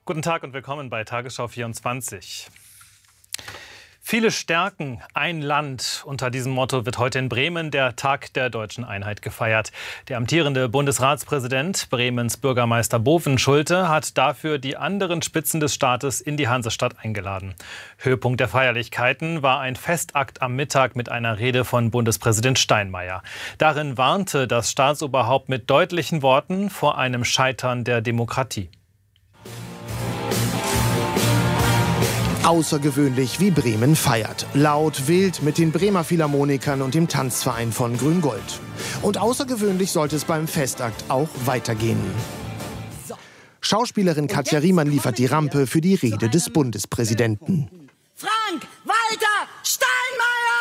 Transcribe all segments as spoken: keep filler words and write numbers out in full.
Guten Tag und willkommen bei Tagesschau vierundzwanzig. Viele Stärken, ein Land. Unter diesem Motto wird heute in Bremen der Tag der deutschen Einheit gefeiert. Der amtierende Bundesratspräsident, Bremens Bürgermeister Bovenschulte, hat dafür die anderen Spitzen des Staates in die Hansestadt eingeladen. Höhepunkt der Feierlichkeiten war ein Festakt am Mittag mit einer Rede von Bundespräsident Steinmeier. Darin warnte das Staatsoberhaupt mit deutlichen Worten vor einem Scheitern der Demokratie. Außergewöhnlich, wie Bremen feiert. Laut, wild mit den Bremer Philharmonikern und dem Tanzverein von Grün-Gold. Und außergewöhnlich sollte es beim Festakt auch weitergehen. Schauspielerin Katja Riemann liefert die Rampe für die Rede des Bundespräsidenten. Frank-Walter Steinmeier!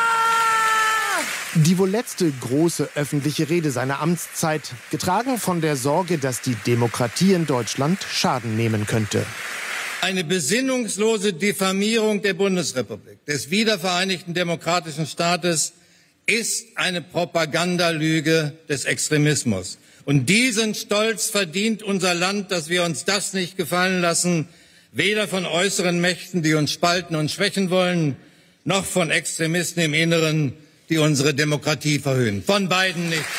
Die wohl letzte große öffentliche Rede seiner Amtszeit, getragen von der Sorge, dass die Demokratie in Deutschland Schaden nehmen könnte. Eine besinnungslose Diffamierung der Bundesrepublik, des wiedervereinigten demokratischen Staates, ist eine Propagandalüge des Extremismus. Und diesen Stolz verdient unser Land, dass wir uns das nicht gefallen lassen, weder von äußeren Mächten, die uns spalten und schwächen wollen, noch von Extremisten im Inneren, die unsere Demokratie verhöhnen. Von beiden nicht.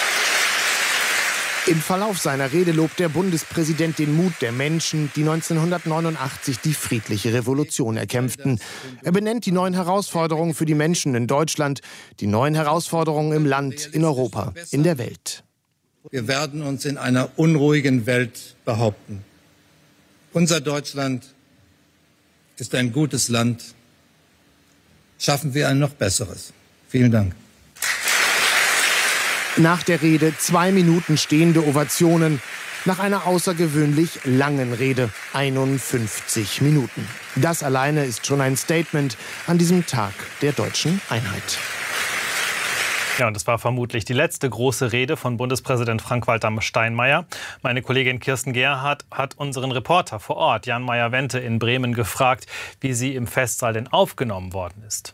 Im Verlauf seiner Rede lobt der Bundespräsident den Mut der Menschen, die neunzehnhundertneunundachtzig die friedliche Revolution erkämpften. Er benennt die neuen Herausforderungen für die Menschen in Deutschland, die neuen Herausforderungen im Land, in Europa, in der Welt. Wir werden uns in einer unruhigen Welt behaupten. Unser Deutschland ist ein gutes Land. Schaffen wir ein noch besseres. Vielen Dank. Nach der Rede zwei Minuten stehende Ovationen. Nach einer außergewöhnlich langen Rede einundfünfzig Minuten. Das alleine ist schon ein Statement an diesem Tag der deutschen Einheit. Ja, und das war vermutlich die letzte große Rede von Bundespräsident Frank-Walter Steinmeier. Meine Kollegin Kirsten Gerhardt hat unseren Reporter vor Ort, Jan Meyer-Wente in Bremen, gefragt, wie sie im Festsaal denn aufgenommen worden ist.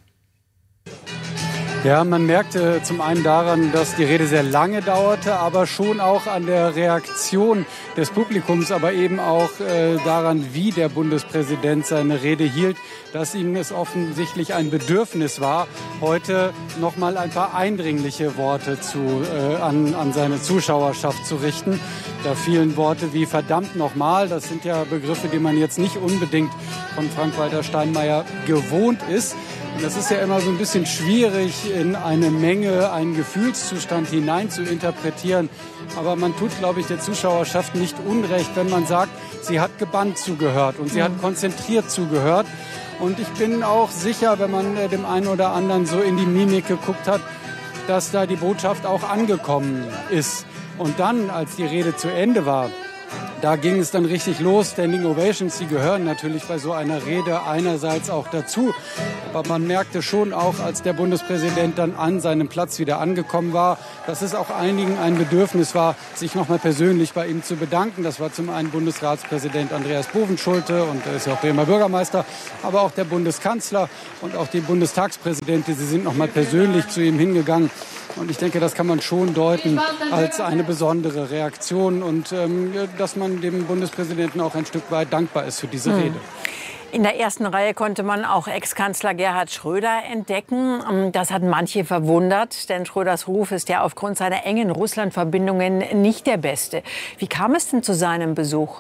Ja, man merkte zum einen daran, dass die Rede sehr lange dauerte, aber schon auch an der Reaktion des Publikums, aber eben auch äh, daran, wie der Bundespräsident seine Rede hielt, dass ihm es offensichtlich ein Bedürfnis war, heute noch mal ein paar eindringliche Worte zu, äh, an, an seine Zuschauerschaft zu richten. Da fielen Worte wie verdammt nochmal. Das sind ja Begriffe, die man jetzt nicht unbedingt von Frank-Walter Steinmeier gewohnt ist. Und das ist ja immer so ein bisschen schwierig, in eine Menge, einen Gefühlszustand hinein zu interpretieren. Aber man tut, glaube ich, der Zuschauerschaft nicht unrecht, wenn man sagt, sie hat gebannt zugehört und sie hat konzentriert zugehört. Und ich bin auch sicher, wenn man dem einen oder anderen so in die Mimik geguckt hat, dass da die Botschaft auch angekommen ist. Und dann, als die Rede zu Ende war, da ging es dann richtig los. Standing Ovations, die gehören natürlich bei so einer Rede einerseits auch dazu. Aber man merkte schon auch, als der Bundespräsident dann an seinem Platz wieder angekommen war, dass es auch einigen ein Bedürfnis war, sich noch mal persönlich bei ihm zu bedanken. Das war zum einen Bundesratspräsident Andreas Bovenschulte und er ist ja auch Bremer Bürgermeister, aber auch der Bundeskanzler und auch die Bundestagspräsidentin. Sie sind noch mal persönlich zu ihm hingegangen. Und ich denke, das kann man schon deuten als eine besondere Reaktion und ähm, dass man dem Bundespräsidenten auch ein Stück weit dankbar ist für diese hm. Rede. In der ersten Reihe konnte man auch Ex-Kanzler Gerhard Schröder entdecken. Das hat manche verwundert, denn Schröders Ruf ist ja aufgrund seiner engen Russland-Verbindungen nicht der beste. Wie kam es denn zu seinem Besuch?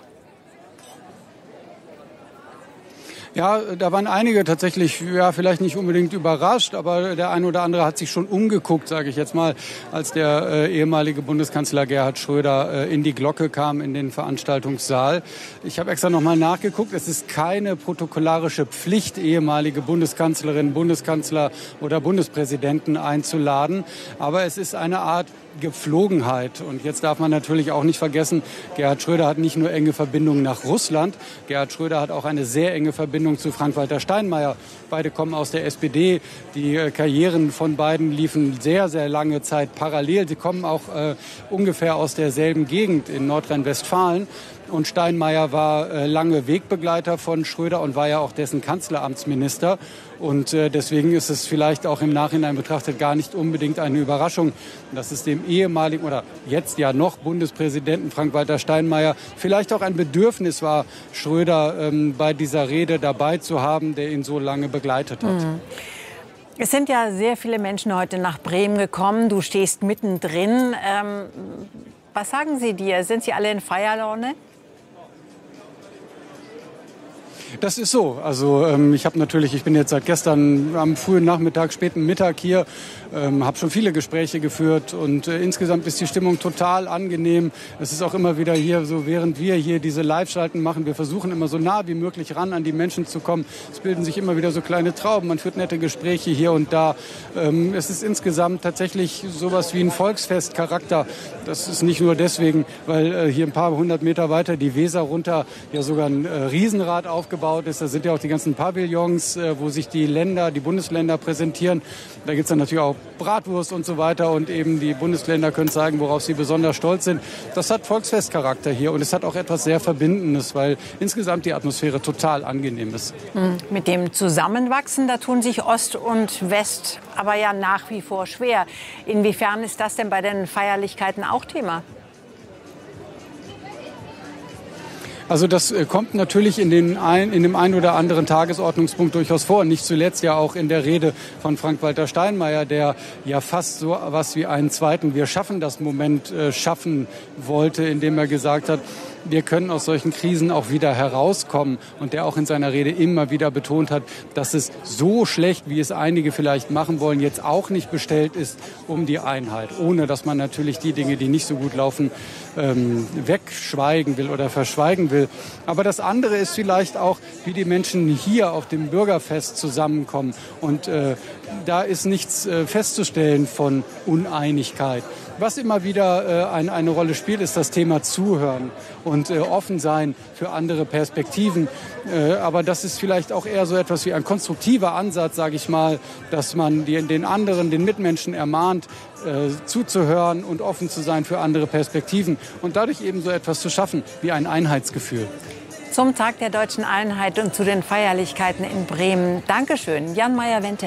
Ja, da waren einige tatsächlich, ja, vielleicht nicht unbedingt überrascht, aber der eine oder andere hat sich schon umgeguckt, sage ich jetzt mal, als der äh, ehemalige Bundeskanzler Gerhard Schröder äh, in die Glocke kam, in den Veranstaltungssaal. Ich habe extra noch mal nachgeguckt. Es ist keine protokollarische Pflicht, ehemalige Bundeskanzlerinnen, Bundeskanzler oder Bundespräsidenten einzuladen, aber es ist eine Art Gepflogenheit. Und jetzt darf man natürlich auch nicht vergessen, Gerhard Schröder hat nicht nur enge Verbindungen nach Russland, Gerhard Schröder hat auch eine sehr enge Verbindung zu Frank-Walter Steinmeier. Beide kommen aus der S P D. Die äh, Karrieren von beiden liefen sehr, sehr lange Zeit parallel. Sie kommen auch äh, ungefähr aus derselben Gegend in Nordrhein-Westfalen. Und Steinmeier war äh, lange Wegbegleiter von Schröder und war ja auch dessen Kanzleramtsminister. Und äh, deswegen ist es vielleicht auch im Nachhinein betrachtet gar nicht unbedingt eine Überraschung, dass es dem ehemaligen oder jetzt ja noch Bundespräsidenten Frank-Walter Steinmeier vielleicht auch ein Bedürfnis war, Schröder ähm, bei dieser Rede dabei zu haben, der ihn so lange begleitet hat. Mhm. Es sind ja sehr viele Menschen heute nach Bremen gekommen. Du stehst mittendrin. Ähm, was sagen Sie dir? Sind Sie alle in Feierlaune? Das ist so. Also ähm, ich habe natürlich, ich bin jetzt seit gestern am frühen Nachmittag, späten Mittag hier, ähm, habe schon viele Gespräche geführt und äh, insgesamt ist die Stimmung total angenehm. Es ist auch immer wieder hier so, während wir hier diese Live-Schalten machen, wir versuchen immer so nah wie möglich ran an die Menschen zu kommen. Es bilden sich immer wieder so kleine Trauben, man führt nette Gespräche hier und da. Ähm, es ist insgesamt tatsächlich sowas wie ein Volksfestcharakter. Das ist nicht nur deswegen, weil äh, hier ein paar hundert Meter weiter die Weser runter ja sogar ein äh, Riesenrad aufgebaut ist. Da sind ja auch die ganzen Pavillons, wo sich die Länder, die Bundesländer präsentieren. Da gibt es dann natürlich auch Bratwurst und so weiter und eben die Bundesländer können zeigen, worauf sie besonders stolz sind. Das hat Volksfestcharakter hier und es hat auch etwas sehr Verbindendes, weil insgesamt die Atmosphäre total angenehm ist. Mit dem Zusammenwachsen, da tun sich Ost und West aber ja nach wie vor schwer. Inwiefern ist das denn bei den Feierlichkeiten auch Thema? Also das kommt natürlich in, den ein, in dem einen oder anderen Tagesordnungspunkt durchaus vor. Nicht zuletzt ja auch in der Rede von Frank-Walter Steinmeier, der ja fast so was wie einen zweiten Wir schaffen das Moment äh, schaffen wollte, indem er gesagt hat, wir können aus solchen Krisen auch wieder herauskommen. Und der auch in seiner Rede immer wieder betont hat, dass es so schlecht, wie es einige vielleicht machen wollen, jetzt auch nicht bestellt ist um die Einheit. Ohne dass man natürlich die Dinge, die nicht so gut laufen, ähm, wegschweigen will oder verschweigen will. Aber das andere ist vielleicht auch, wie die Menschen hier auf dem Bürgerfest zusammenkommen. Und äh, da ist nichts äh, festzustellen von Uneinigkeit. Was immer wieder äh, ein, eine Rolle spielt, ist das Thema Zuhören und äh, offen sein für andere Perspektiven. Äh, aber das ist vielleicht auch eher so etwas wie ein konstruktiver Ansatz, sage ich mal, dass man die, den anderen, den Mitmenschen ermahnt, äh, zuzuhören und offen zu sein für andere Perspektiven und dadurch eben so etwas zu schaffen wie ein Einheitsgefühl. Zum Tag der Deutschen Einheit und zu den Feierlichkeiten in Bremen. Dankeschön, Jan Meyer-Wente.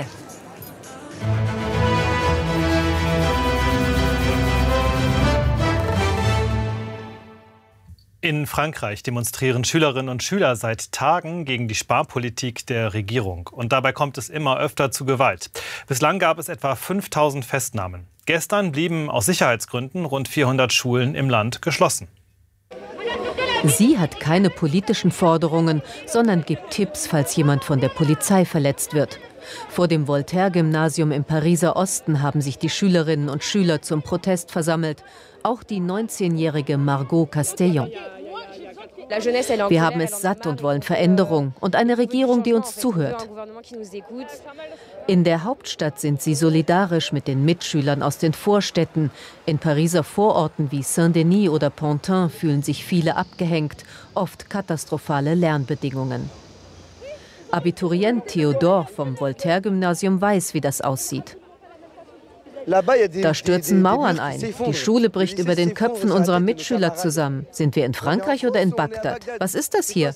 In Frankreich demonstrieren Schülerinnen und Schüler seit Tagen gegen die Sparpolitik der Regierung. Und dabei kommt es immer öfter zu Gewalt. Bislang gab es etwa fünftausend Festnahmen. Gestern blieben aus Sicherheitsgründen rund vierhundert Schulen im Land geschlossen. Sie hat keine politischen Forderungen, sondern gibt Tipps, falls jemand von der Polizei verletzt wird. Vor dem Voltaire-Gymnasium im Pariser Osten haben sich die Schülerinnen und Schüler zum Protest versammelt. Auch die neunzehnjährige Margot Castellon. Wir haben es satt und wollen Veränderung und eine Regierung, die uns zuhört. In der Hauptstadt sind sie solidarisch mit den Mitschülern aus den Vorstädten. In Pariser Vororten wie Saint-Denis oder Pantin fühlen sich viele abgehängt, oft katastrophale Lernbedingungen. Abiturient Theodore vom Voltaire-Gymnasium weiß, wie das aussieht. Da stürzen Mauern ein. Die Schule bricht über den Köpfen unserer Mitschüler zusammen. Sind wir in Frankreich oder in Bagdad? Was ist das hier?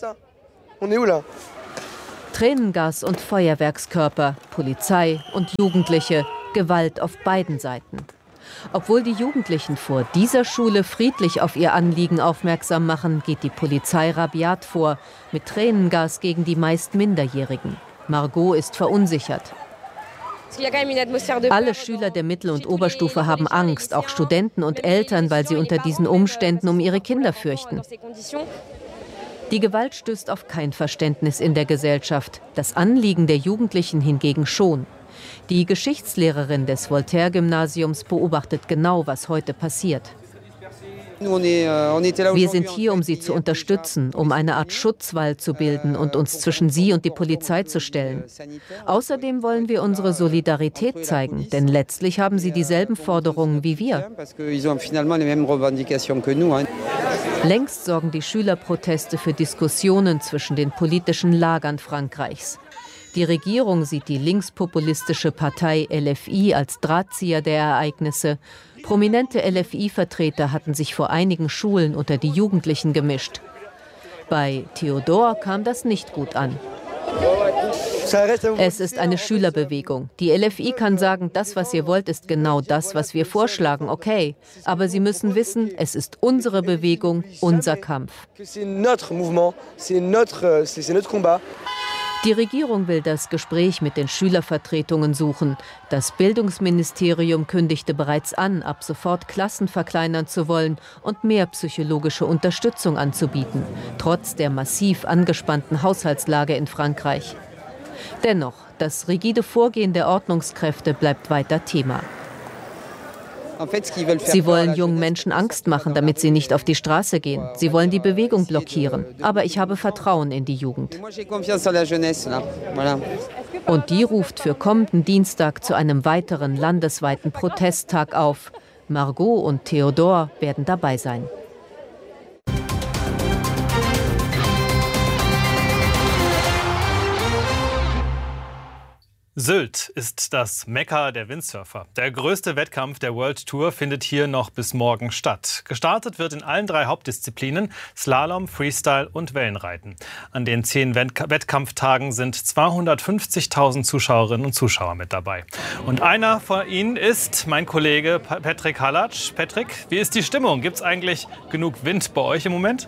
Tränengas und Feuerwerkskörper, Polizei und Jugendliche, Gewalt auf beiden Seiten. Obwohl die Jugendlichen vor dieser Schule friedlich auf ihr Anliegen aufmerksam machen, geht die Polizei rabiat vor, mit Tränengas gegen die meist Minderjährigen. Margot ist verunsichert. Alle Schüler der Mittel- und Oberstufe haben Angst, auch Studenten und Eltern, weil sie unter diesen Umständen um ihre Kinder fürchten. Die Gewalt stößt auf kein Verständnis in der Gesellschaft, das Anliegen der Jugendlichen hingegen schon. Die Geschichtslehrerin des Voltaire-Gymnasiums beobachtet genau, was heute passiert. Wir sind hier, um sie zu unterstützen, um eine Art Schutzwall zu bilden und uns zwischen sie und die Polizei zu stellen. Außerdem wollen wir unsere Solidarität zeigen, denn letztlich haben sie dieselben Forderungen wie wir. Längst sorgen die Schülerproteste für Diskussionen zwischen den politischen Lagern Frankreichs. Die Regierung sieht die linkspopulistische Partei L F I als Drahtzieher der Ereignisse. Prominente L F I-Vertreter hatten sich vor einigen Schulen unter die Jugendlichen gemischt. Bei Theodor kam das nicht gut an. Es ist eine Schülerbewegung. Die L F I kann sagen, das, was ihr wollt, ist genau das, was wir vorschlagen, okay. Aber sie müssen wissen, es ist unsere Bewegung, unser Kampf. Die Regierung will das Gespräch mit den Schülervertretungen suchen. Das Bildungsministerium kündigte bereits an, ab sofort Klassen verkleinern zu wollen und mehr psychologische Unterstützung anzubieten, trotz der massiv angespannten Haushaltslage in Frankreich. Dennoch, das rigide Vorgehen der Ordnungskräfte bleibt weiter Thema. Sie wollen jungen Menschen Angst machen, damit sie nicht auf die Straße gehen. Sie wollen die Bewegung blockieren. Aber ich habe Vertrauen in die Jugend. Und die ruft für kommenden Dienstag zu einem weiteren landesweiten Protesttag auf. Margot und Theodor werden dabei sein. Sylt ist das Mekka der Windsurfer. Der größte Wettkampf der World Tour findet hier noch bis morgen statt. Gestartet wird in allen drei Hauptdisziplinen Slalom, Freestyle und Wellenreiten. An den zehn Wettkampftagen sind zweihundertfünfzigtausend Zuschauerinnen und Zuschauer mit dabei. Und einer von ihnen ist mein Kollege Patrick Halatsch. Patrick, wie ist die Stimmung? Gibt es eigentlich genug Wind bei euch im Moment?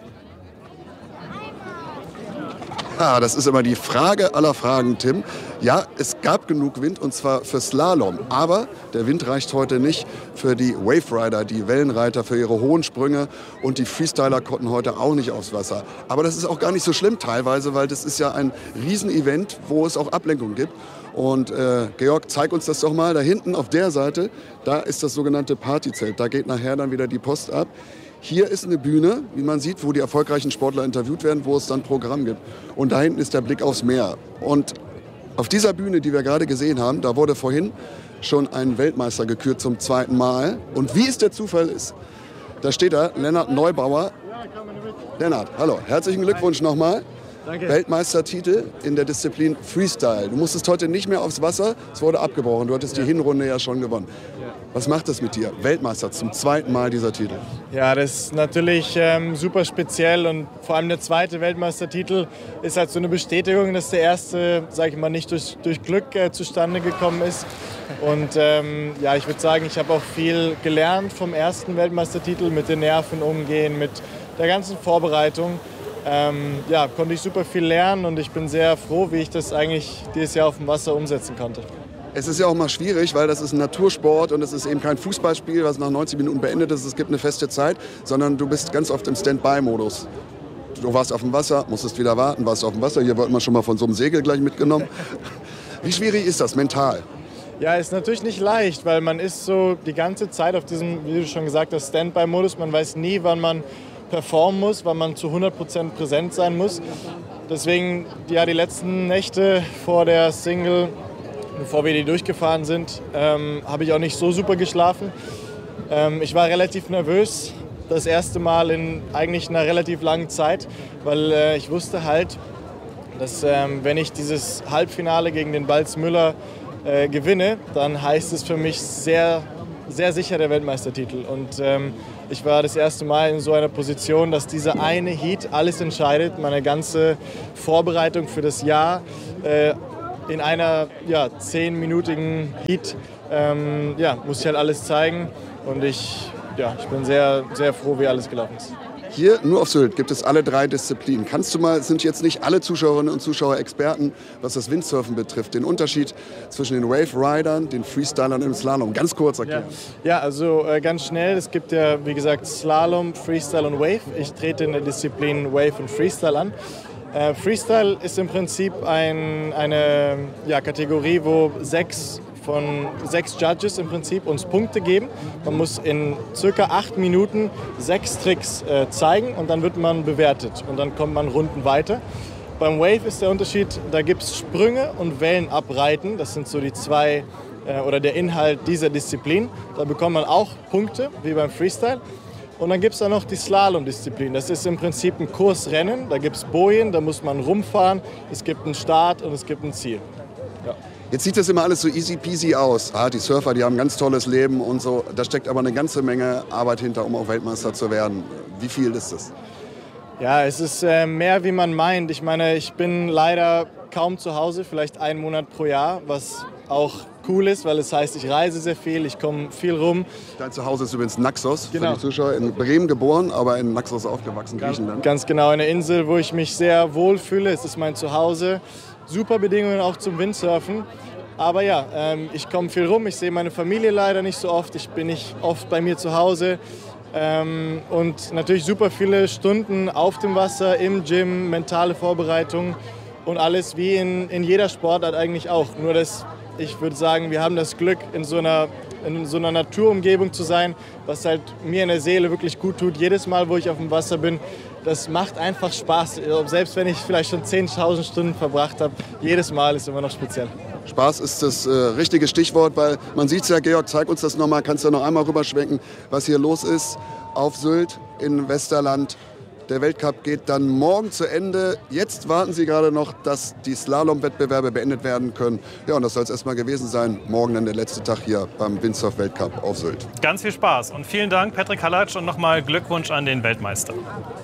Ah, das ist immer die Frage aller Fragen, Tim. Ja, es gab genug Wind, und zwar für Slalom. Aber der Wind reicht heute nicht für die Wave Rider, die Wellenreiter, für ihre hohen Sprünge. Und die Freestyler konnten heute auch nicht aufs Wasser. Aber das ist auch gar nicht so schlimm teilweise, weil das ist ja ein Riesenevent, wo es auch Ablenkung gibt. Und äh, Georg, zeig uns das doch mal. Da hinten auf der Seite, da ist das sogenannte Partyzelt. Da geht nachher dann wieder die Post ab. Hier ist eine Bühne, wie man sieht, wo die erfolgreichen Sportler interviewt werden, wo es dann Programm gibt. Und da hinten ist der Blick aufs Meer. Und auf dieser Bühne, die wir gerade gesehen haben, da wurde vorhin schon ein Weltmeister gekürt zum zweiten Mal. Und wie es der Zufall ist, da steht da Lennart Neubauer. Lennart, hallo, herzlichen Glückwunsch nochmal. Danke. Weltmeistertitel in der Disziplin Freestyle. Du musstest heute nicht mehr aufs Wasser, es wurde abgebrochen. Du hattest ja die Hinrunde ja schon gewonnen. Ja. Was macht das mit dir? Weltmeister zum zweiten Mal dieser Titel. Ja, das ist natürlich ähm, super speziell, und vor allem der zweite Weltmeistertitel ist halt so eine Bestätigung, dass der erste, sage ich mal, nicht durch, durch Glück äh, zustande gekommen ist. Und ähm, ja, ich würde sagen, ich habe auch viel gelernt vom ersten Weltmeistertitel, mit den Nerven umgehen, mit der ganzen Vorbereitung. Ähm, ja, konnte ich super viel lernen, und ich bin sehr froh, wie ich das eigentlich dieses Jahr auf dem Wasser umsetzen konnte. Es ist ja auch mal schwierig, weil das ist ein Natursport und es ist eben kein Fußballspiel, was nach neunzig Minuten beendet ist. Es gibt eine feste Zeit, sondern du bist ganz oft im Standby-Modus. Du warst auf dem Wasser, musstest wieder warten, warst auf dem Wasser. Hier wird man schon mal von so einem Segel gleich mitgenommen. Wie schwierig ist das mental? Ja, ist natürlich nicht leicht, weil man ist so die ganze Zeit auf diesem, wie du schon gesagt hast, Standby-Modus. Man weiß nie, wann man performen muss, weil man zu hundert Prozent präsent sein muss. Deswegen, ja, die letzten Nächte vor der Single, bevor wir die durchgefahren sind, ähm, habe ich auch nicht so super geschlafen. Ähm, ich war relativ nervös, das erste Mal in eigentlich einer relativ langen Zeit, weil äh, ich wusste halt, dass ähm, wenn ich dieses Halbfinale gegen den Balz Müller äh, gewinne, dann heißt es für mich sehr, sehr sicher der Weltmeistertitel. Und ähm, ich war das erste Mal in so einer Position, dass dieser eine Heat alles entscheidet, meine ganze Vorbereitung für das Jahr äh, in einer ja, zehnminütigen Heat ähm, ja, muss ich halt alles zeigen, und ich, ja, ich bin sehr, sehr froh, wie alles gelaufen ist. Hier, nur auf Sylt, gibt es alle drei Disziplinen. Kannst du mal, sind jetzt nicht alle Zuschauerinnen und Zuschauer Experten, was das Windsurfen betrifft, den Unterschied zwischen den Wave Riders, den Freestylern und dem Slalom ganz kurz erklären? Ja, ja, also äh, ganz schnell. Es gibt ja, wie gesagt, Slalom, Freestyle und Wave. Ich trete in der Disziplin Wave und Freestyle an. Äh, Freestyle ist im Prinzip ein, eine ja, Kategorie, wo sechs von sechs Judges im Prinzip uns Punkte geben. Man muss in circa acht Minuten sechs Tricks äh, zeigen, und dann wird man bewertet, und dann kommt man Runden weiter. Beim Wave ist der Unterschied, da gibt es Sprünge und Wellen abreiten. Das sind so die zwei, äh, oder der Inhalt dieser Disziplin. Da bekommt man auch Punkte, wie beim Freestyle. Und dann gibt es da noch die Slalom-Disziplin. Das ist im Prinzip ein Kursrennen. Da gibt es Bojen, da muss man rumfahren. Es gibt einen Start und es gibt ein Ziel. Ja. Jetzt sieht das immer alles so easy peasy aus. Ah, die Surfer, die haben ein ganz tolles Leben und so. Da steckt aber eine ganze Menge Arbeit hinter, um auch Weltmeister zu werden. Wie viel ist das? Ja, es ist äh, mehr, wie man meint. Ich meine, ich bin leider kaum zu Hause, vielleicht einen Monat pro Jahr, was auch cool ist, weil es heißt, ich reise sehr viel, ich komme viel rum. Dein Zuhause ist übrigens Naxos, genau. Für die Zuschauer, in Bremen geboren, aber in Naxos aufgewachsen, ganz, Griechenland. Ganz genau, eine Insel, wo ich mich sehr wohl fühle. Es ist mein Zuhause. Super Bedingungen auch zum Windsurfen. Aber ja, ähm, ich komme viel rum, ich sehe meine Familie leider nicht so oft, ich bin nicht oft bei mir zu Hause. Ähm, und natürlich super viele Stunden auf dem Wasser, im Gym, mentale Vorbereitung und alles wie in, in jeder Sportart eigentlich auch. Nur dass ich würde sagen, wir haben das Glück, in so einer, in so einer Naturumgebung zu sein, was halt mir in der Seele wirklich gut tut. Jedes Mal, wo ich auf dem Wasser bin, das macht einfach Spaß. Selbst wenn ich vielleicht schon zehntausend Stunden verbracht habe, jedes Mal ist immer noch speziell. Spaß ist das äh, richtige Stichwort, weil man sieht es ja, Georg, zeig uns das nochmal, kannst du noch einmal rüberschwenken, was hier los ist auf Sylt in Westerland. Der Weltcup geht dann morgen zu Ende. Jetzt warten Sie gerade noch, dass die Slalom-Wettbewerbe beendet werden können. Ja, und das soll es erstmal gewesen sein. Morgen dann der letzte Tag hier beim Windsurf-Weltcup auf Sylt. Ganz viel Spaß und vielen Dank, Petrik Halatsch, und nochmal Glückwunsch an den Weltmeister.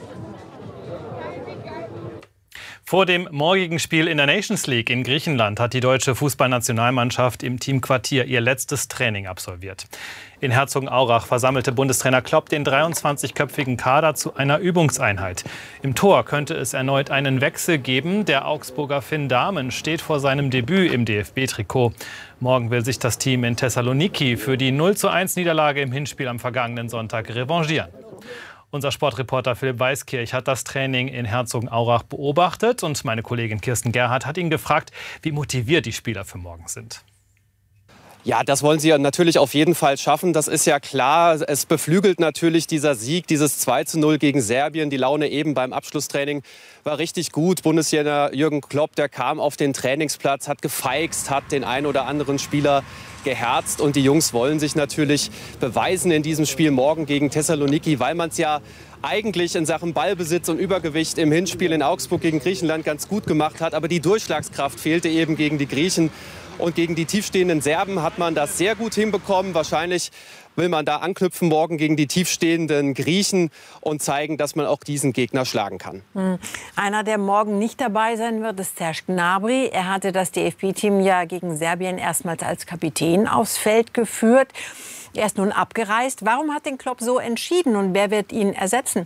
Vor dem morgigen Spiel in der Nations League in Griechenland hat die deutsche Fußballnationalmannschaft im Team Quartier ihr letztes Training absolviert. In Herzogenaurach versammelte Bundestrainer Klopp den dreiundzwanzigköpfigen Kader zu einer Übungseinheit. Im Tor könnte es erneut einen Wechsel geben. Der Augsburger Finn Dahmen steht vor seinem Debüt im D F B-Trikot. Morgen will sich das Team in Thessaloniki für die null zu eins Niederlage im Hinspiel am vergangenen Sonntag revanchieren. Unser Sportreporter Philipp Weiskirch hat das Training in Herzogenaurach beobachtet und meine Kollegin Kirsten Gerhardt hat ihn gefragt, wie motiviert die Spieler für morgen sind. Ja, das wollen sie natürlich auf jeden Fall schaffen. Das ist ja klar. Es beflügelt natürlich dieser Sieg, dieses zwei zu null gegen Serbien. Die Laune eben beim Abschlusstraining war richtig gut. Bundestrainer Jürgen Klopp, der kam auf den Trainingsplatz, hat gefeixt, hat den einen oder anderen Spieler geherzt. Und die Jungs wollen sich natürlich beweisen in diesem Spiel morgen gegen Thessaloniki, weil man es ja eigentlich in Sachen Ballbesitz und Übergewicht im Hinspiel in Augsburg gegen Griechenland ganz gut gemacht hat. Aber die Durchschlagskraft fehlte eben gegen die Griechen. Und gegen die tiefstehenden Serben hat man das sehr gut hinbekommen. Wahrscheinlich will man da anknüpfen morgen gegen die tiefstehenden Griechen und zeigen, dass man auch diesen Gegner schlagen kann. Einer, der morgen nicht dabei sein wird, ist Serge Gnabry. Er hatte das D F B-Team ja gegen Serbien erstmals als Kapitän aufs Feld geführt. Er ist nun abgereist. Warum hat den Klopp so entschieden und wer wird ihn ersetzen?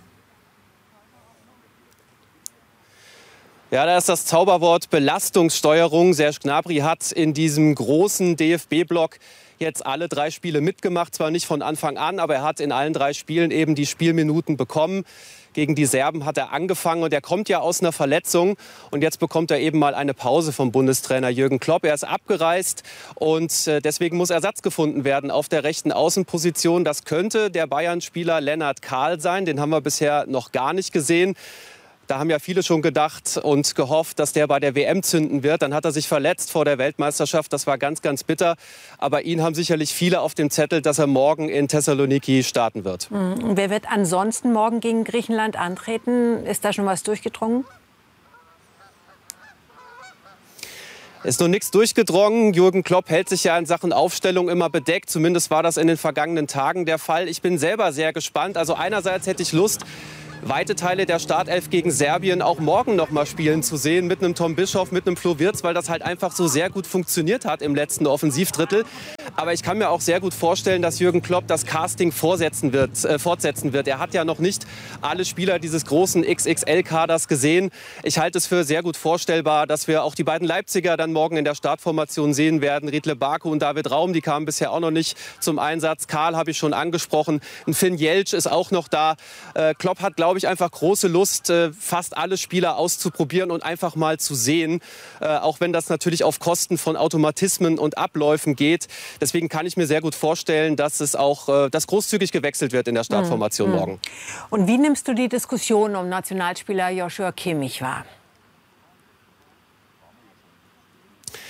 Ja, da ist das Zauberwort Belastungssteuerung. Serge Gnabry hat in diesem großen D F B-Block jetzt alle drei Spiele mitgemacht. Zwar nicht von Anfang an, aber er hat in allen drei Spielen eben die Spielminuten bekommen. Gegen die Serben hat er angefangen und er kommt ja aus einer Verletzung. Und jetzt bekommt er eben mal eine Pause vom Bundestrainer Jürgen Klopp. Er ist abgereist und deswegen muss Ersatz gefunden werden auf der rechten Außenposition. Das könnte der Bayern-Spieler Lennart Kahl sein. Den haben wir bisher noch gar nicht gesehen. Da haben ja viele schon gedacht und gehofft, dass der bei der W M zünden wird. Dann hat er sich verletzt vor der Weltmeisterschaft. Das war ganz, ganz bitter. Aber ihn haben sicherlich viele auf dem Zettel, dass er morgen in Thessaloniki starten wird. Mhm. Wer wird ansonsten morgen gegen Griechenland antreten? Ist da schon was durchgedrungen? Ist noch nichts durchgedrungen. Jürgen Klopp hält sich ja in Sachen Aufstellung immer bedeckt. Zumindest war das in den vergangenen Tagen der Fall. Ich bin selber sehr gespannt. Also einerseits hätte ich Lust, weite Teile der Startelf gegen Serbien auch morgen noch mal spielen zu sehen. Mit einem Tom Bischoff, mit einem Flo Wirtz, weil das halt einfach so sehr gut funktioniert hat im letzten Offensivdrittel. Aber ich kann mir auch sehr gut vorstellen, dass Jürgen Klopp das Casting fortsetzen wird. Äh, fortsetzen wird. Er hat ja noch nicht alle Spieler dieses großen X X L-Kaders gesehen. Ich halte es für sehr gut vorstellbar, dass wir auch die beiden Leipziger dann morgen in der Startformation sehen werden. Riedle Baku und David Raum, die kamen bisher auch noch nicht zum Einsatz. Karl habe ich schon angesprochen. Ein Finn Jeltsch ist auch noch da. Äh, Klopp hat, glaube ich, einfach große Lust, äh, fast alle Spieler auszuprobieren und einfach mal zu sehen. Äh, auch wenn das natürlich auf Kosten von Automatismen und Abläufen geht. Deswegen kann ich mir sehr gut vorstellen, dass es auch äh, dass großzügig gewechselt wird in der Startformation mhm. morgen. Und wie nimmst du die Diskussion um Nationalspieler Joshua Kimmich wahr?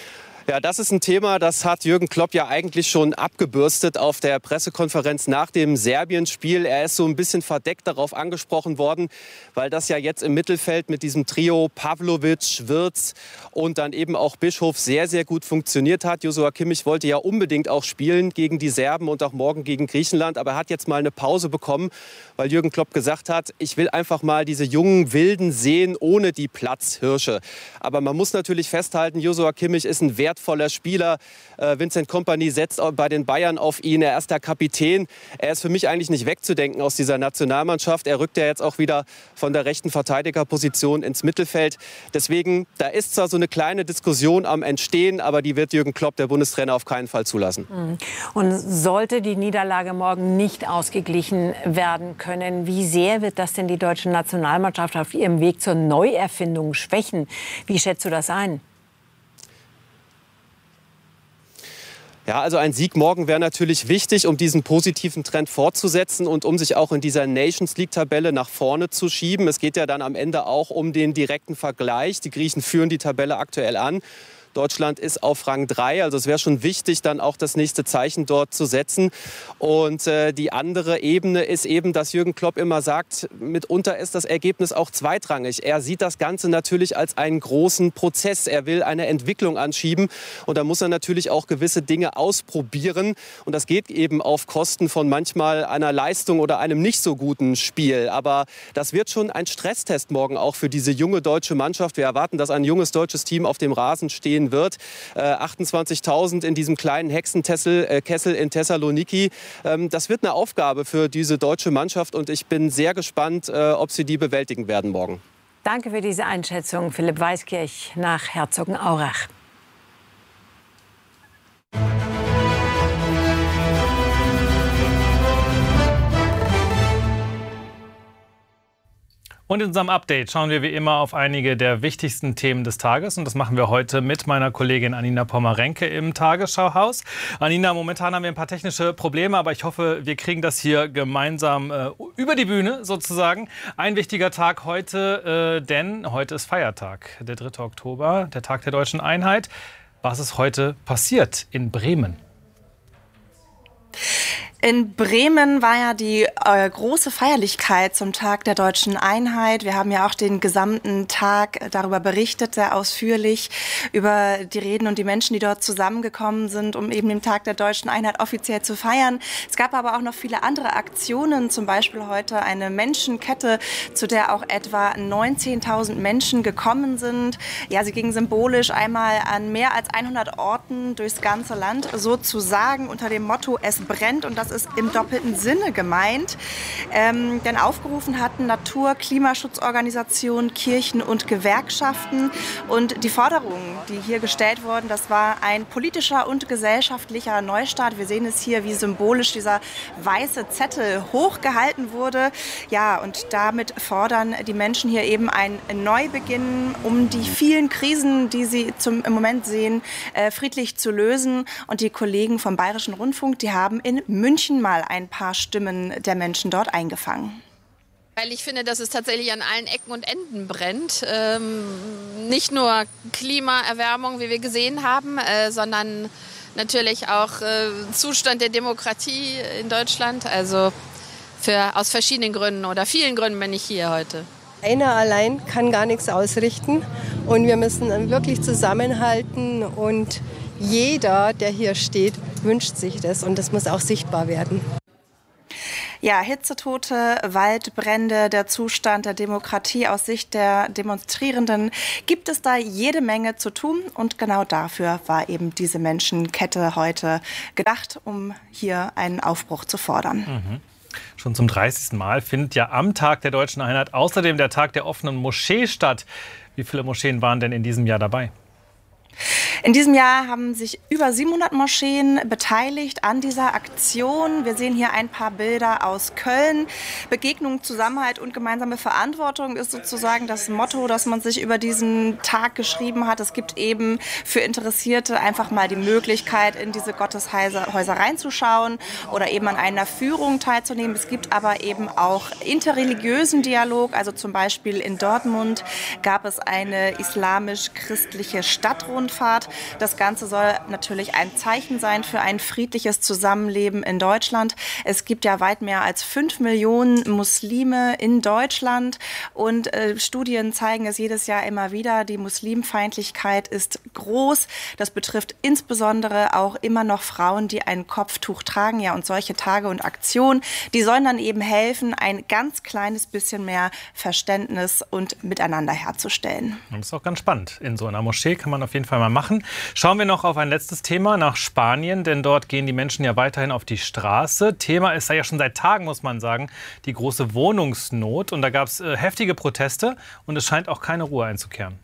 Ja, das ist ein Thema, das hat Jürgen Klopp ja eigentlich schon abgebürstet auf der Pressekonferenz nach dem Serbien-Spiel. Er ist so ein bisschen verdeckt darauf angesprochen worden, weil das ja jetzt im Mittelfeld mit diesem Trio Pavlovic, Wirtz und dann eben auch Bischof sehr, sehr gut funktioniert hat. Joshua Kimmich wollte ja unbedingt auch spielen gegen die Serben und auch morgen gegen Griechenland. Aber er hat jetzt mal eine Pause bekommen, weil Jürgen Klopp gesagt hat, ich will einfach mal diese jungen Wilden sehen ohne die Platzhirsche. Aber man muss natürlich festhalten, Joshua Kimmich ist ein wertvoller Spieler. Äh, Vincent Kompany setzt bei den Bayern auf ihn. Er ist der Kapitän. Er ist für mich eigentlich nicht wegzudenken aus dieser Nationalmannschaft. Er rückt ja jetzt auch wieder von der rechten Verteidigerposition ins Mittelfeld. Deswegen, da ist zwar so eine kleine Diskussion am Entstehen, aber die wird Jürgen Klopp, der Bundestrainer, auf keinen Fall zulassen. Und sollte die Niederlage morgen nicht ausgeglichen werden können, wie sehr wird das denn die deutsche Nationalmannschaft auf ihrem Weg zur Neuerfindung schwächen? Wie schätzt du das ein? Ja, also ein Sieg morgen wäre natürlich wichtig, um diesen positiven Trend fortzusetzen und um sich auch in dieser Nations League-Tabelle nach vorne zu schieben. Es geht ja dann am Ende auch um den direkten Vergleich. Die Griechen führen die Tabelle aktuell an. Deutschland ist auf Rang drei, also es wäre schon wichtig, dann auch das nächste Zeichen dort zu setzen. Und äh, die andere Ebene ist eben, dass Jürgen Klopp immer sagt, mitunter ist das Ergebnis auch zweitrangig. Er sieht das Ganze natürlich als einen großen Prozess. Er will eine Entwicklung anschieben und da muss er natürlich auch gewisse Dinge ausprobieren. Und das geht eben auf Kosten von manchmal einer Leistung oder einem nicht so guten Spiel. Aber das wird schon ein Stresstest morgen auch für diese junge deutsche Mannschaft. Wir erwarten, dass ein junges deutsches Team auf dem Rasen stehen wird. Äh, achtundzwanzigtausend in diesem kleinen Hexenkessel äh, Kessel in Thessaloniki. Ähm, das wird eine Aufgabe für diese deutsche Mannschaft und ich bin sehr gespannt, äh, ob sie die bewältigen werden morgen. Danke für diese Einschätzung, Philipp Weiskirch nach Herzogenaurach. Und in unserem Update schauen wir wie immer auf einige der wichtigsten Themen des Tages. Und das machen wir heute mit meiner Kollegin Anina Pommerenke im Tagesschau-Haus. Anina, momentan haben wir ein paar technische Probleme, aber ich hoffe, wir kriegen das hier gemeinsam äh, über die Bühne sozusagen. Ein wichtiger Tag heute, äh, denn heute ist Feiertag, der dritte Oktober, der Tag der deutschen Einheit. Was ist heute passiert in Bremen? In Bremen war ja die äh, große Feierlichkeit zum Tag der deutschen Einheit. Wir haben ja auch den gesamten Tag darüber berichtet, sehr ausführlich, über die Reden und die Menschen, die dort zusammengekommen sind, um eben den Tag der deutschen Einheit offiziell zu feiern. Es gab aber auch noch viele andere Aktionen, zum Beispiel heute eine Menschenkette, zu der auch etwa neunzehntausend Menschen gekommen sind. Ja, sie gingen symbolisch einmal an mehr als hundert Orten durchs ganze Land, sozusagen unter dem Motto "Es brennt", und das ist im doppelten Sinne gemeint. Ähm, denn aufgerufen hatten Natur-, Klimaschutzorganisationen, Kirchen und Gewerkschaften. Und die Forderungen, die hier gestellt wurden, das war ein politischer und gesellschaftlicher Neustart. Wir sehen es hier, wie symbolisch dieser weiße Zettel hochgehalten wurde. Ja, und damit fordern die Menschen hier eben einen Neubeginn, um die vielen Krisen, die sie zum, im Moment sehen, äh, friedlich zu lösen. Und die Kollegen vom Bayerischen Rundfunk, die haben in München mal ein paar Stimmen der Menschen dort eingefangen. Weil ich finde, dass es tatsächlich an allen Ecken und Enden brennt. Ähm, nicht nur Klimaerwärmung, wie wir gesehen haben, äh, sondern natürlich auch äh, Zustand der Demokratie in Deutschland. Also für, aus verschiedenen Gründen oder vielen Gründen bin ich hier heute. Einer allein kann gar nichts ausrichten und wir müssen wirklich zusammenhalten und jeder, der hier steht, wünscht sich das und das muss auch sichtbar werden. Ja, Hitzetote, Waldbrände, der Zustand der Demokratie aus Sicht der Demonstrierenden. Gibt es da jede Menge zu tun und genau dafür war eben diese Menschenkette heute gedacht, um hier einen Aufbruch zu fordern. Mhm. Schon zum dreißigsten Mal findet ja am Tag der deutschen Einheit außerdem der Tag der offenen Moschee statt. Wie viele Moscheen waren denn in diesem Jahr dabei? In diesem Jahr haben sich über siebenhundert Moscheen beteiligt an dieser Aktion. Wir sehen hier ein paar Bilder aus Köln. Begegnung, Zusammenhalt und gemeinsame Verantwortung ist sozusagen das Motto, das man sich über diesen Tag geschrieben hat. Es gibt eben für Interessierte einfach mal die Möglichkeit, in diese Gotteshäuser reinzuschauen oder eben an einer Führung teilzunehmen. Es gibt aber eben auch interreligiösen Dialog. Also zum Beispiel in Dortmund gab es eine islamisch-christliche Stadtrunde. Klassenfahrt. Das Ganze soll natürlich ein Zeichen sein für ein friedliches Zusammenleben in Deutschland. Es gibt ja weit mehr als fünf Millionen Muslime in Deutschland und äh, Studien zeigen es jedes Jahr immer wieder. Die Muslimfeindlichkeit ist groß. Das betrifft insbesondere auch immer noch Frauen, die ein Kopftuch tragen. Ja, und solche Tage und Aktionen, die sollen dann eben helfen, ein ganz kleines bisschen mehr Verständnis und Miteinander herzustellen. Das ist auch ganz spannend. In so einer Moschee kann man auf jeden Fall mal machen. Schauen wir noch auf ein letztes Thema, nach Spanien, denn dort gehen die Menschen ja weiterhin auf die Straße. Thema ist da ja schon seit Tagen, muss man sagen, die große Wohnungsnot. Und da gab es äh, heftige Proteste und es scheint auch keine Ruhe einzukehren.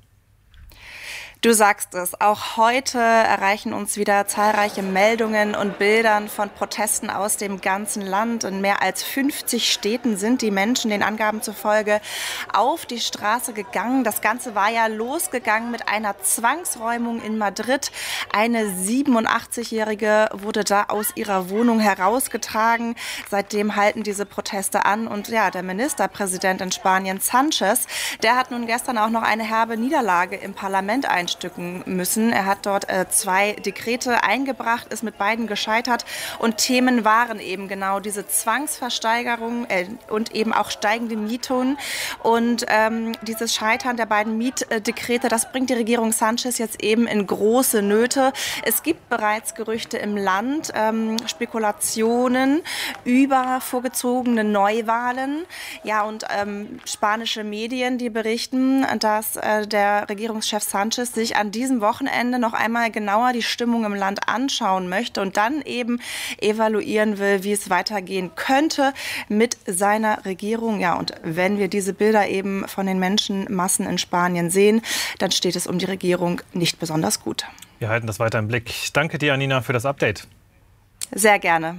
Du sagst es, auch heute erreichen uns wieder zahlreiche Meldungen und Bildern von Protesten aus dem ganzen Land. In mehr als fünfzig Städten sind die Menschen den Angaben zufolge auf die Straße gegangen. Das Ganze war ja losgegangen mit einer Zwangsräumung in Madrid. Eine siebenundachtzigjährige wurde da aus ihrer Wohnung herausgetragen. Seitdem halten diese Proteste an. Und ja, der Ministerpräsident in Spanien, Sánchez, der hat nun gestern auch noch eine herbe Niederlage im Parlament einstücken müssen. Er hat dort äh, zwei Dekrete eingebracht, ist mit beiden gescheitert und Themen waren eben genau diese Zwangsversteigerung äh, und eben auch steigende Mieten und ähm, dieses Scheitern der beiden Mietdekrete, das bringt die Regierung Sánchez jetzt eben in große Nöte. Es gibt bereits Gerüchte im Land, ähm, Spekulationen über vorgezogene Neuwahlen. Ja, und ähm, spanische Medien, die berichten, dass äh, der Regierungschef Sánchez sich an diesem Wochenende noch einmal genauer die Stimmung im Land anschauen möchte und dann eben evaluieren will, wie es weitergehen könnte mit seiner Regierung. Ja, und wenn wir diese Bilder eben von den Menschenmassen in Spanien sehen, dann steht es um die Regierung nicht besonders gut. Wir halten das weiter im Blick. Ich danke dir, Anina, für das Update. Sehr gerne.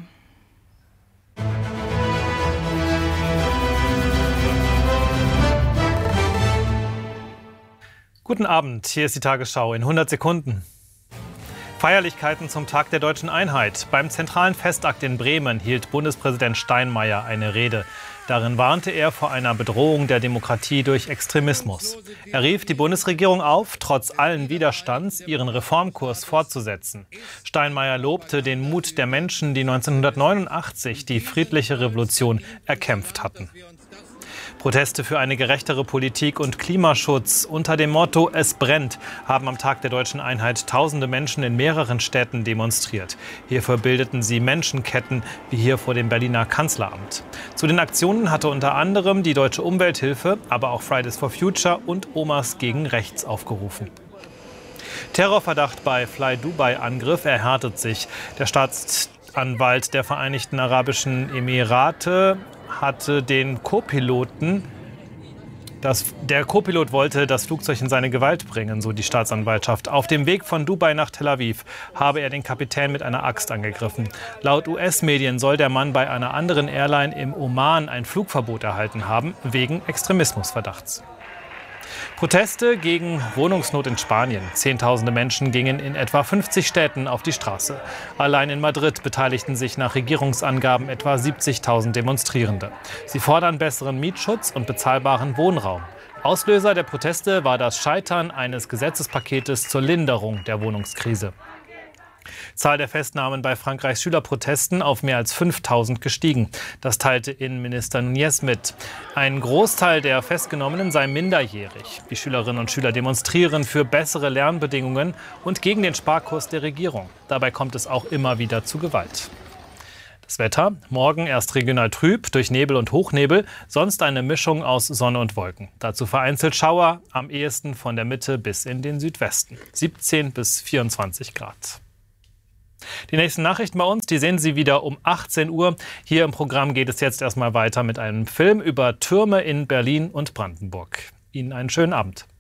Guten Abend, hier ist die Tagesschau in hundert Sekunden. Feierlichkeiten zum Tag der Deutschen Einheit. Beim zentralen Festakt in Bremen hielt Bundespräsident Steinmeier eine Rede. Darin warnte er vor einer Bedrohung der Demokratie durch Extremismus. Er rief die Bundesregierung auf, trotz allen Widerstands ihren Reformkurs fortzusetzen. Steinmeier lobte den Mut der Menschen, die neunzehnhundertneunundachtzig die friedliche Revolution erkämpft hatten. Proteste für eine gerechtere Politik und Klimaschutz unter dem Motto "Es brennt" haben am Tag der Deutschen Einheit tausende Menschen in mehreren Städten demonstriert. Hierfür bildeten sie Menschenketten, wie hier vor dem Berliner Kanzleramt. Zu den Aktionen hatte unter anderem die Deutsche Umwelthilfe, aber auch Fridays for Future und Omas gegen Rechts aufgerufen. Terrorverdacht bei Fly Dubai-Angriff erhärtet sich. Der Staatsanwalt der Vereinigten Arabischen Emirate hatte den Co-Piloten, das, der Co-Pilot wollte das Flugzeug in seine Gewalt bringen, so die Staatsanwaltschaft. Auf dem Weg von Dubai nach Tel Aviv habe er den Kapitän mit einer Axt angegriffen. Laut U S-Medien soll der Mann bei einer anderen Airline im Oman ein Flugverbot erhalten haben, wegen Extremismusverdachts. Proteste gegen Wohnungsnot in Spanien. Zehntausende Menschen gingen in etwa fünfzig Städten auf die Straße. Allein in Madrid beteiligten sich nach Regierungsangaben etwa siebzigtausend Demonstrierende. Sie fordern besseren Mietschutz und bezahlbaren Wohnraum. Auslöser der Proteste war das Scheitern eines Gesetzespaketes zur Linderung der Wohnungskrise. Zahl der Festnahmen bei Frankreichs Schülerprotesten auf mehr als fünftausend gestiegen. Das teilte Innenminister Nunez mit. Ein Großteil der Festgenommenen sei minderjährig. Die Schülerinnen und Schüler demonstrieren für bessere Lernbedingungen und gegen den Sparkurs der Regierung. Dabei kommt es auch immer wieder zu Gewalt. Das Wetter: Morgen erst regional trüb, durch Nebel und Hochnebel, sonst eine Mischung aus Sonne und Wolken. Dazu vereinzelt Schauer, am ehesten von der Mitte bis in den Südwesten. siebzehn bis vierundzwanzig Grad. Die nächsten Nachrichten bei uns, die sehen Sie wieder um achtzehn Uhr. Hier im Programm geht es jetzt erstmal weiter mit einem Film über Türme in Berlin und Brandenburg. Ihnen einen schönen Abend.